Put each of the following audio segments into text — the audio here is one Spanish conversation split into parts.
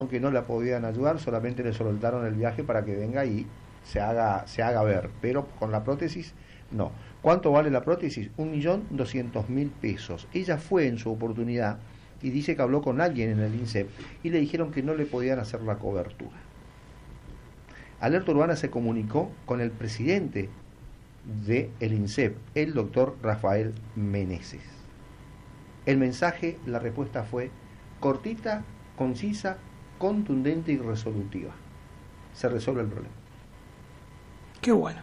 que no la podían ayudar, solamente le soltaron el viaje para que venga y se haga ver, pero con la prótesis no. ¿Cuánto vale la prótesis? 1.200.000 pesos. Ella fue en su oportunidad y dice que habló con alguien en el INSEP y le dijeron que no le podían hacer la cobertura. Alerta Urbana se comunicó con el presidente del INSEP, el doctor Rafael Meneses. El mensaje, la respuesta fue cortita, concisa, contundente y resolutiva. Se resuelve el problema. Qué bueno.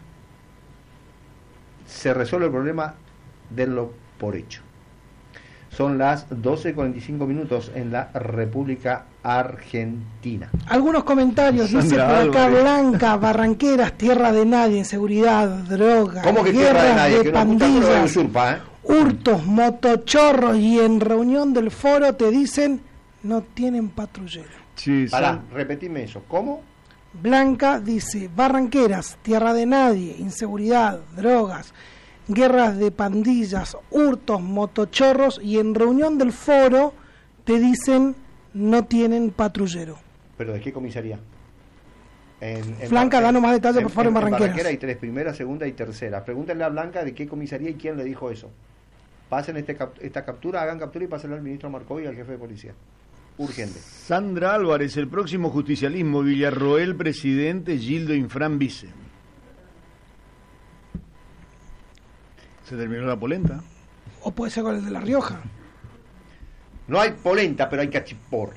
Se resuelve el problema, denlo por hecho. Son las 12:45 en la República Argentina. Algunos comentarios, dice por acá Blanca, Barranqueras, tierra de nadie, inseguridad, droga, ¿cómo que tierra de nadie? Que pandillas, usurpa, hurtos, motochorros, y en reunión del foro te dicen no tienen patrullero. Sí, pará, repetime eso. ¿Cómo? Blanca dice, Barranqueras, tierra de nadie, inseguridad, drogas, guerras de pandillas, hurtos, motochorros, y en reunión del foro te dicen no tienen patrullero. ¿Pero de qué comisaría? Blanca, danos más detalles por favor en Barranqueras. En Barranquera hay 3, primera, segunda y tercera. Pregúntenle a Blanca de qué comisaría y quién le dijo eso. Pasen esta captura, hagan captura y pásenla al ministro Marcoy y al jefe de policía. Urgente. Sandra Álvarez, el próximo justicialismo, Villarroel presidente, Gildo Infran vice. Se terminó la polenta. O puede ser con el de La Rioja. No hay polenta, pero hay cachipor.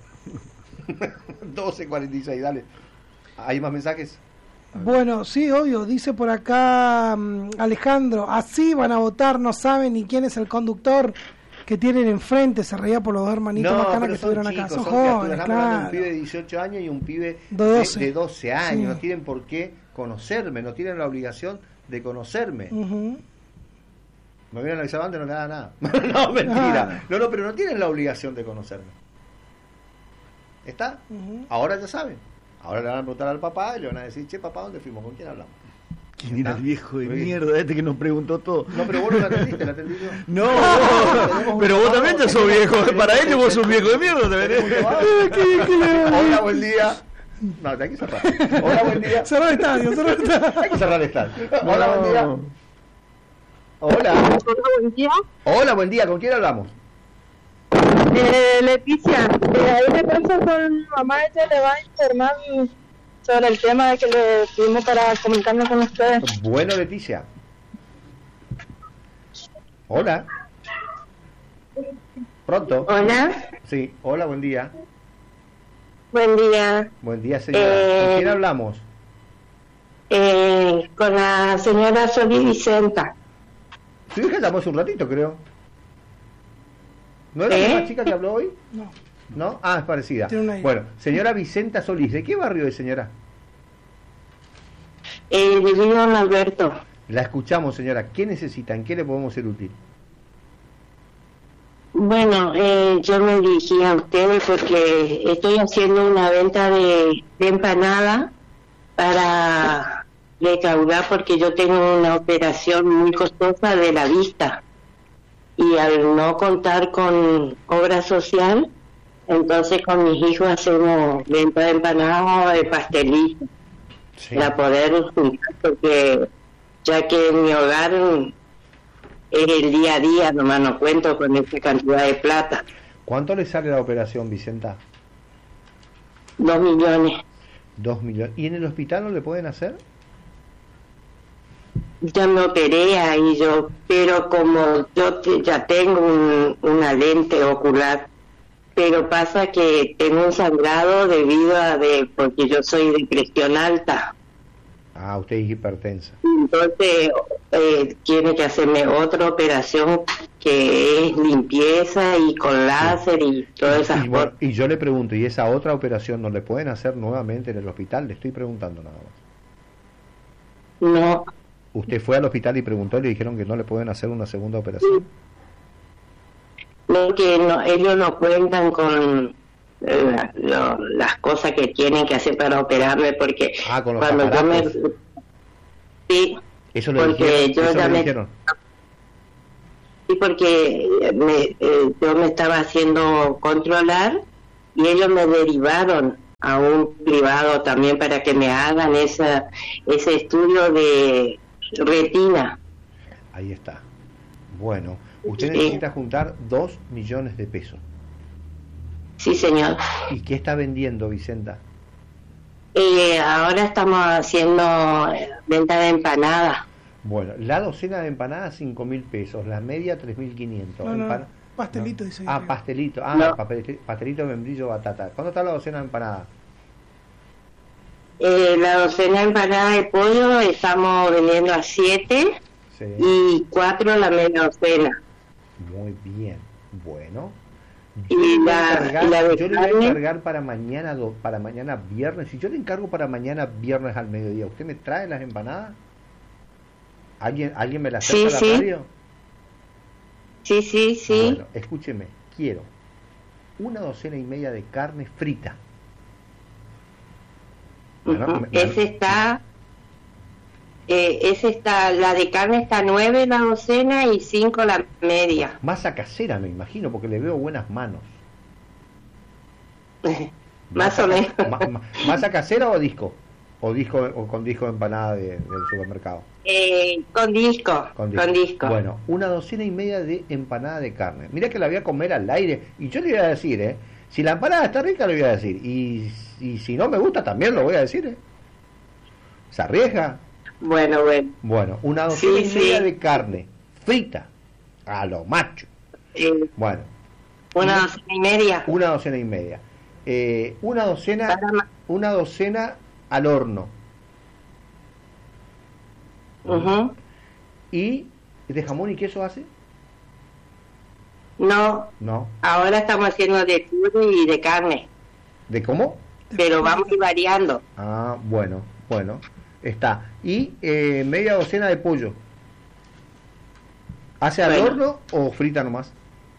12:46, dale. ¿Hay más mensajes? Bueno, sí, obvio, dice por acá Alejandro, así van a votar, no saben ni quién es el conductor que tienen enfrente, se reía por los dos hermanitos bacanas que estuvieron acá. Son jóvenes, claro. Un pibe de 18 años y un pibe de 12 años, sí. No tienen por qué conocerme, no tienen la obligación de conocerme. Me hubieran avisado antes, no le da nada. No, mentira. No, pero no tienen la obligación de conocerme. ¿Está? Ahora ya saben. Ahora le van a preguntar al papá y le van a decir, che, papá, ¿dónde fuimos? ¿Con quién hablamos? ¿Quién era el viejo de mierda este que nos preguntó todo? No, pero vos no la atendiste, la atendí yo. No, pero vos también ya sos viejo. Para ellos vos sos un viejo de mierda. Hola, buen día. No, hay que cerrar. Hola, buen día. Cerrar el estadio. Hay que cerrar el estadio. Hola, buen día. Hola. Buen día. Hola, buen día. ¿Con quién hablamos? Leticia. Ahí me pasa con mamá, ella le va a informar sobre el tema de que le pedimos para comunicarnos con ustedes. Bueno, Leticia. Hola. Pronto. Hola. Sí, hola, buen día. Buen día. Buen día, señora. ¿Con quién hablamos? Con la señora Solís Vicenta. Su hija llamó hace un ratito, creo. ¿No era la misma chica que habló hoy? No. ¿No? Ah, es parecida. Bueno, señora Vicenta Solís, ¿de qué barrio es, señora? Vivo en Alberto. La escuchamos, señora. ¿Qué necesita? ¿En qué le podemos ser útil? Bueno, yo me dirigí a ustedes porque estoy haciendo una venta de empanada para recaudar, porque yo tengo una operación muy costosa de la vista y al no contar con obra social, entonces con mis hijos hacemos venta de empanadas, de pastelitos, sí, para poder juntar, porque ya que en mi hogar es el día a día, nomás no cuento con esa cantidad de plata. ¿Cuánto le sale la operación, Vicenta? 2 millones. 2 millones. ¿Y en el hospital no le pueden hacer? Ya me operé ahí yo, pero como yo ya tengo una lente ocular, pero pasa que tengo un sangrado debido a porque yo soy de presión alta. Ah, usted es hipertensa. Entonces tiene que hacerme otra operación que es limpieza y con láser y todas esas cosas. Y yo le pregunto, ¿y esa otra operación no le pueden hacer nuevamente en el hospital? Le estoy preguntando nada más. No. ¿Usted fue al hospital y preguntó y le dijeron que no le pueden hacer una segunda operación? No, que no, ellos no cuentan con las cosas que tienen que hacer para operarme, porque con los cuando aparatos. yo me... Sí, ¿Eso le dijeron? Yo ¿Eso ya le dijeron? Sí, porque yo me estaba haciendo controlar y ellos me derivaron a un privado también para que me hagan ese estudio de retina. Ahí está. Bueno, usted Sí. necesita juntar 2 millones de pesos. Sí, señor. ¿Y qué está vendiendo, Vicenta? Ahora estamos haciendo venta de empanadas. Bueno, la docena de empanadas 5.000 pesos, la media 3.500. No, pastelito, no. dice. Ah, pastelito. Ah, No. pastelito de membrillo batata. ¿Cuánto está la docena de empanadas? La docena de empanadas de pollo estamos vendiendo a 7 Sí. y 4 la media docena. Muy bien. Bueno. Y Yo le voy a la encargar- de yo le voy a carne. encargar para mañana viernes. Si yo le encargo para mañana viernes al mediodía, ¿usted me trae las empanadas? ¿Alguien me las acerca Sí, a la sí. radio? Sí, sí, sí. Bueno, escúcheme, quiero una docena y media de carne frita. Bueno, Ujú. Ese está, la de carne está 9 la docena y 5 la media. Masa casera, me imagino, porque le veo buenas manos. Más o menos. ¿Masa casera o disco? O con disco de empanada del supermercado. Con disco, con disco. Bueno, una docena y media de empanada de carne. Mira que la voy a comer al aire. Y yo le voy a decir, si la empanada está rica, le voy a decir. Y si no me gusta, también lo voy a decir, ¿Se arriesga? Bueno. Bueno, una docena Sí, y media sí. de carne frita a lo macho. Bueno, Una docena y media. una docena y media. Una Para docena al horno. Ujú. ¿Y de jamón y queso hace? No, No. ahora estamos haciendo de pollo y de carne, ¿De cómo? pero vamos a ir variando. Ah, bueno. Está. Y media docena de pollo. ¿Hace al Bueno. horno o frita nomás?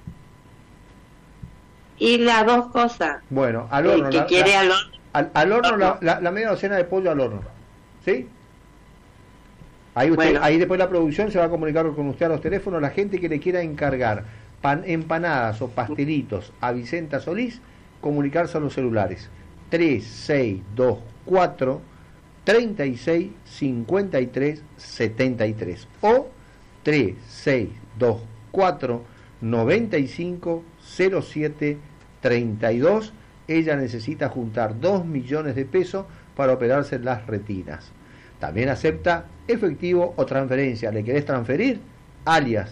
Y las dos cosas. Bueno, al El horno. que quiere al horno. Al horno, horno. la media docena de pollo al horno. ¿Sí? Ahí, Bueno. ahí después la producción se va a comunicar con usted a los teléfonos. La gente que le quiera encargar empanadas o pastelitos a Vicenta Solís, comunicarse a los celulares 3624 36 53 73 o 3624 95 07 32. Ella necesita juntar 2 millones de pesos para operarse las retinas. También acepta efectivo o transferencia. ¿Le querés transferir? Alias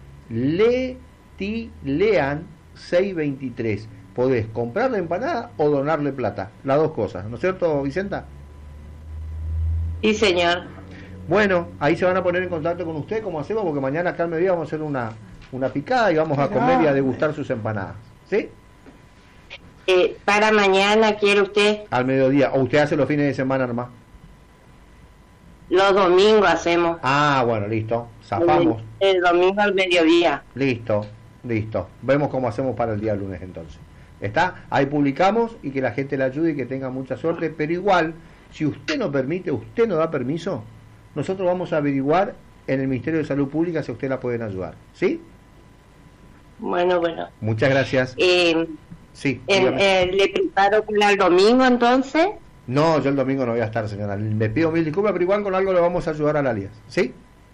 Letilean 623. Podés comprarle empanada o donarle plata. Las dos cosas, ¿no es cierto, Vicenta? Sí, señor. Bueno, ahí se van a poner en contacto con usted, como hacemos, porque mañana acá al mediodía vamos a hacer una picada y vamos a comer y a degustar sus empanadas. ¿Sí? Para mañana, ¿quiere usted? Al mediodía. ¿O usted hace los fines de semana nomás? Los domingos hacemos. Ah, bueno, listo. Zafamos. El domingo al mediodía. Listo. Vemos cómo hacemos para el día lunes entonces. ¿Está? Ahí publicamos y que la gente le ayude y que tenga mucha suerte. Pero igual, si usted no permite, usted no da permiso, nosotros vamos a averiguar en el Ministerio de Salud Pública si a usted la pueden ayudar. ¿Sí? Bueno. Muchas gracias. Sí. ¿Le preparo para el domingo entonces? No, yo el domingo no voy a estar, señora. Le pido mil disculpas, pero igual con algo le vamos a ayudar a la alias. ¿Sí?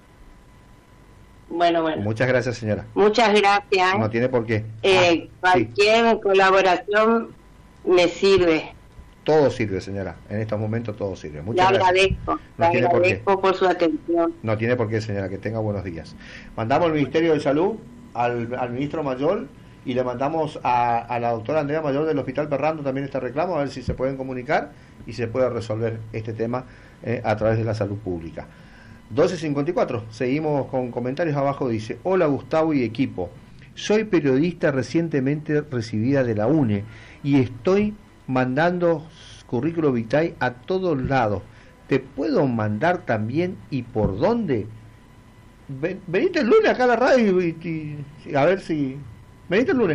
Bueno. Muchas gracias, señora. Muchas gracias. No tiene por qué. Sí. Cualquier colaboración me sirve. Todo sirve, señora. En estos momentos todo sirve. Le Muchas gracias. agradezco. No Le tiene por qué. agradezco por su atención. No tiene por qué, señora. Que tenga buenos días. Mandamos al Ministerio de Salud, al ministro Mayor, y le mandamos a la doctora Andrea Mayor del Hospital Perrando también este reclamo, a ver si se pueden comunicar y se puede resolver este tema a través de la salud pública. 12:54, seguimos con comentarios abajo. Dice: hola Gustavo y equipo, soy periodista recientemente recibida de la UNE y estoy mandando currículo vitae a todos lados. ¿Te puedo mandar también y por dónde? Venite el lunes acá a la radio y a ver si... Venite el lunes,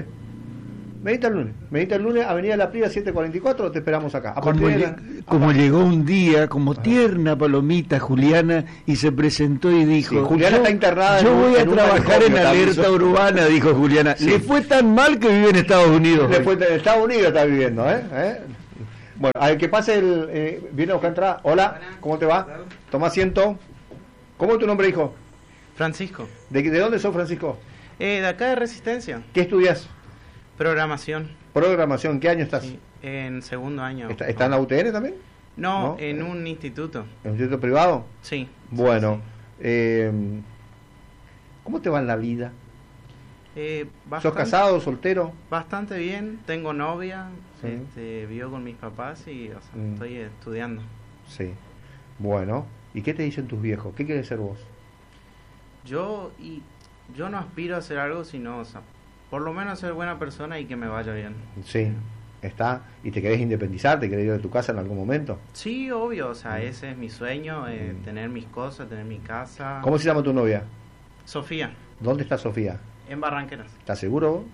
Avenida La Prida 744, te esperamos acá. Como llegó un día, como tierna palomita Juliana, y se presentó y dijo: sí, Juliana está internada. Yo voy a en trabajar en alerta urbana, dijo Juliana. Sí. Le fue tan mal que vive en Estados Unidos. En Estados Unidos está viviendo, Bueno, a ver, que pase el... viene a buscar entrada. Hola, ¿cómo te va? Toma asiento. ¿Cómo es tu nombre, hijo? Francisco. ¿De dónde sos, Francisco? De acá de Resistencia. ¿Qué estudias? Programación. Programación. ¿Qué año estás? Sí, en segundo año. ¿Está en la UTN también? No, ¿No? en un instituto. ¿En un instituto privado? Sí. Bueno, sí. ¿Cómo te va en la vida? Bastante, ¿Sos casado, soltero? Bastante bien. Tengo novia. Sí. Vivo con mis papás y estoy estudiando. Sí. Bueno, ¿y qué te dicen tus viejos? ¿Qué quieres ser vos? Yo no aspiro a hacer algo, sino, por lo menos ser buena persona y que me vaya bien. Sí, está. ¿Y te querés independizar? ¿Te querés ir de tu casa en algún momento? Sí, obvio, ese es mi sueño, tener mis cosas, tener mi casa. ¿Cómo se llama tu novia? Sofía, ¿Dónde está Sofía? en Barranqueras. ¿Estás seguro vos?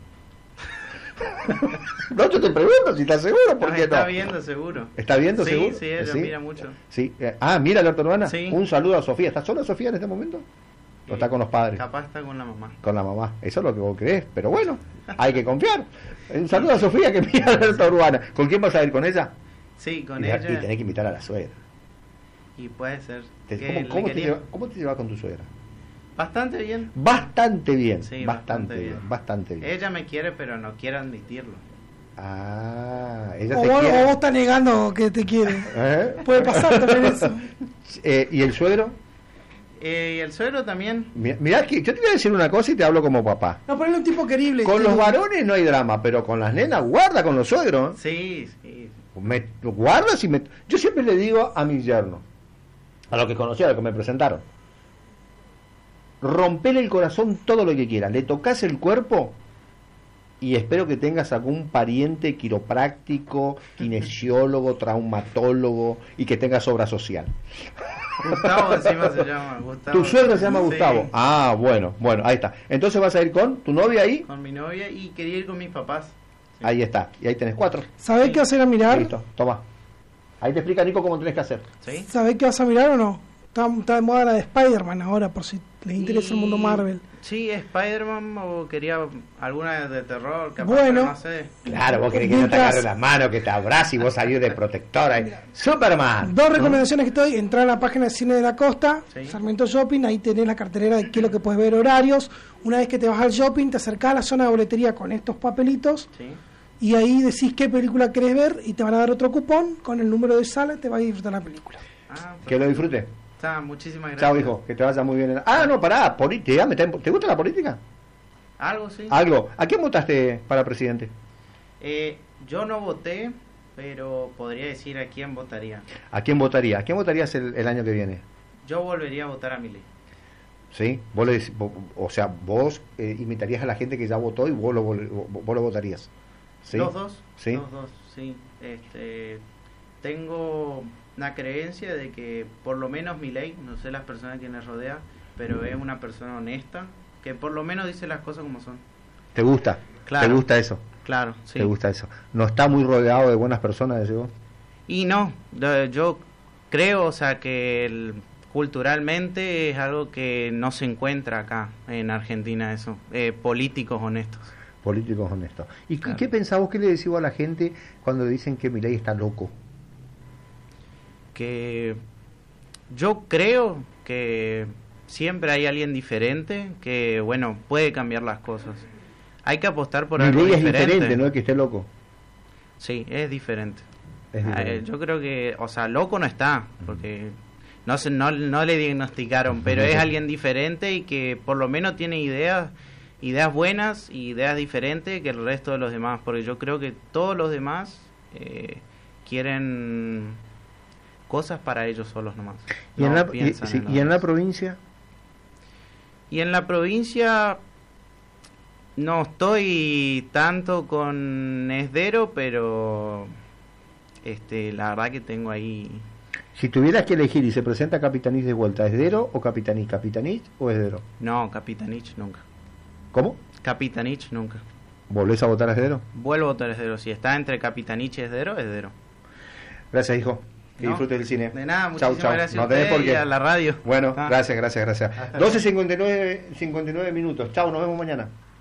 No, yo te pregunto si estás seguro, ¿por qué Está no? viendo seguro. ¿Está viendo Sí, seguro? sí, ella mira mucho. Sí. Mira la hermana. Sí. Un saludo a Sofía. ¿Está sola Sofía en este momento? ¿O está con los padres? Capaz está con la mamá. Con la mamá. Eso es lo que vos creés, pero bueno, hay que confiar. Un saludo a Sofía que mira la alerta urbana. ¿Con quién vas a ir? ¿Con ella? Sí, con y ella. Y tenés que invitar a la suegra. Y puede ser. ¿Cómo te llevas con tu suegra? Bastante bien. Bastante bien. Sí, bastante bien. Bastante bien. Ella me quiere, pero no quiere admitirlo. Ella O te vos, quiere. o vos estás negando que te quiere. ¿Eh? Puede pasar también eso. ¿Y el suegro? Y el suegro también. Mirá que yo te voy a decir una cosa y te hablo como papá. No, pero él es un tipo querible. Con Sí. los varones no hay drama, pero con las nenas guarda con los suegros. Sí, sí. Guardas y yo siempre le digo a mis yernos, a los que conocí, a los que me presentaron, rompele el corazón todo lo que quieras, le tocas el cuerpo y espero que tengas algún pariente quiropráctico, kinesiólogo, traumatólogo y que tengas obra social. Gustavo encima se llama. Gustavo. ¿Tu suegro se llama Sí, Gustavo? Bueno, ahí está. Entonces vas a ir con tu novia ahí. Con mi novia y quería ir con mis papás. Sí. Ahí está. Y ahí tenés 4. ¿Sabés qué vas a ir a mirar? Listo, toma. Ahí te explica Nico cómo tenés que hacer. ¿Sí? ¿Sabés qué vas a mirar o no? Está de moda la de Spider-Man ahora, por si les interesa el mundo Marvel. Sí, Spider-Man o quería alguna de terror, capaz, Bueno. pero no sé. Claro, vos querés que no te Mientras- agarre las manos, que te abrace y vos salís de protectora. Superman. Dos recomendaciones que te doy: entrar a la página de Cine de la Costa, Sí. Sarmiento Shopping, ahí tenés la cartelera de qué es lo que puedes ver, horarios. Una vez que te vas al shopping, te acercás a la zona de boletería con estos papelitos Sí. y ahí decís qué película querés ver y te van a dar otro cupón con el número de sala, te vas a disfrutar la película. Que lo disfrute. Está, muchísimas gracias. Chao, hijo, que te vaya muy bien. No, pará, política. ¿Te gusta la política? Algo, sí. Algo. ¿A quién votaste para presidente? Yo no voté, pero podría decir a quién votaría. ¿A quién votaría? ¿A quién votarías el año que viene? Yo volvería a votar a Milei. ¿Sí? Vos imitarías a la gente que ya votó y vos lo votarías. ¿Sí? Los dos. ¿Sí? Los dos, sí. Tengo una creencia de que por lo menos Milei, no sé las personas que me rodea, pero es una persona honesta, que por lo menos dice las cosas como son. ¿Te gusta? Claro. ¿Te gusta eso? Claro, sí. ¿Te gusta eso? ¿No está muy rodeado de buenas personas, decís vos? Y no, yo creo, que culturalmente es algo que no se encuentra acá en Argentina, eso, políticos honestos. Políticos honestos. ¿Y Claro. qué pensás vos, qué le decís vos a la gente cuando dicen que Milei está loco? Que yo creo que siempre hay alguien diferente que, bueno, puede cambiar las cosas. Hay que apostar por algo Milei es diferente. diferente, no es que esté loco. Sí, es diferente. Es diferente. Yo creo que, loco no está, porque no le diagnosticaron, pero es alguien diferente y que por lo menos tiene ideas buenas y ideas diferentes que el resto de los demás, porque yo creo que todos los demás quieren cosas para ellos solos nomás. ¿Y, No en la, piensan en los ¿Y en la demás. provincia? Y en la provincia no estoy tanto con Esdero, pero la verdad que tengo ahí. Si tuvieras que elegir y se presenta Capitanich de vuelta, ¿Esdero o Capitanich? ¿Capitanich o Esdero? No, Capitanich nunca. ¿Cómo? Capitanich nunca. ¿Volvés a votar a Esdero? Vuelvo a votar Esdero. Si está entre Capitanich y Esdero, Esdero. Gracias, hijo. Que No, disfrutes del cine. De nada, Chau, muchísimas chau. gracias No a tenés usted por qué. y a la radio. Bueno, Ah. gracias. 12:59 minutos. Chao, nos vemos mañana.